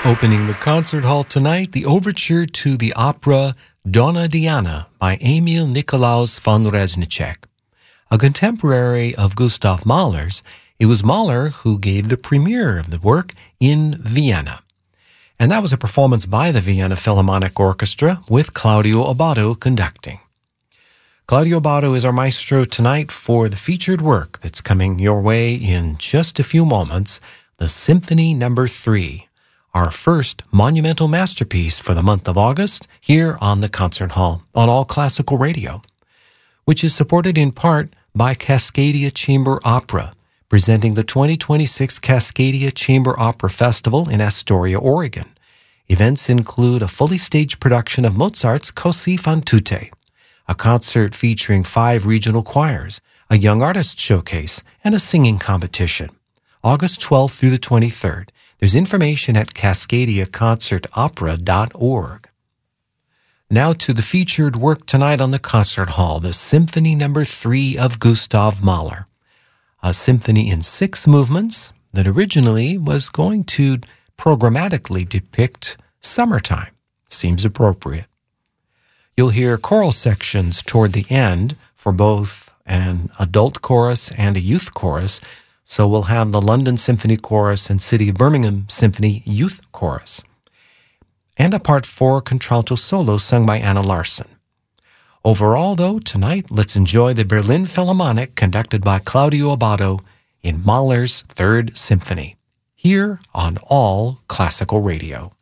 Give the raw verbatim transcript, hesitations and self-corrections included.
Opening the concert hall tonight, the overture to the opera Donna Diana by Emil Nikolaus von Reznicek. A contemporary of Gustav Mahler's, it was Mahler who gave the premiere of the work in Vienna. And that was a performance by the Vienna Philharmonic Orchestra with Claudio Abbado conducting. Claudio Abbado is our maestro tonight for the featured work that's coming your way in just a few moments, the Symphony Number three. Our first monumental masterpiece for the month of August here on the Concert Hall on All Classical Radio, which is supported in part by Cascadia Chamber Opera, presenting the twenty twenty-six Cascadia Chamber Opera Festival in Astoria, Oregon. Events include a fully staged production of Mozart's Così fan tutte, a concert featuring five regional choirs, a young artist showcase, and a singing competition. August twelfth through the twenty-third. There's information at cascadia concert opera dot org. Now to the featured work tonight on the Concert Hall, the Symphony Number three of Gustav Mahler. A symphony in six movements that originally was going to programmatically depict summertime. Seems appropriate. You'll hear choral sections toward the end for both an adult chorus and a youth chorus. So we'll have the London Symphony Chorus and City of Birmingham Symphony Youth Chorus. And a part four contralto solo sung by Anna Larson. Overall, though, tonight, let's enjoy the Berlin Philharmonic conducted by Claudio Abbado in Mahler's Third Symphony, here on All Classical Radio.